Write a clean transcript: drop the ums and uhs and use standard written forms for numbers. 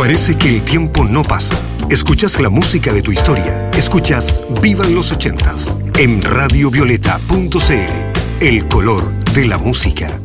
Parece que el tiempo no pasa. Escuchas la música de tu historia. Escuchas Vivan los 80s en radiovioleta.cl. El color de la música.